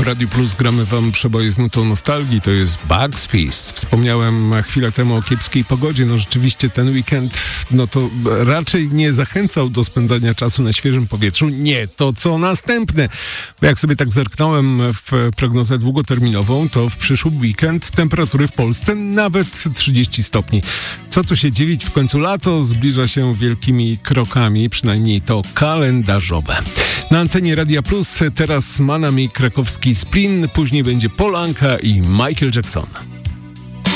Radiu Plus gramy wam przeboje z nutą nostalgii, to jest Bugs Fizz. Wspomniałem chwilę temu o kiepskiej pogodzie, no rzeczywiście ten weekend, no to raczej nie zachęcał do spędzania czasu na świeżym powietrzu, nie to co następne. Bo jak sobie tak zerknąłem w prognozę długoterminową, to w przyszły weekend temperatury w Polsce nawet 30 stopni. Co tu się dziwić, w końcu lato zbliża się wielkimi krokami, przynajmniej to kalendarzowe. Na antenie Radia Plus teraz ma nami krakowski Splin, później będzie Polanka i Michael Jackson.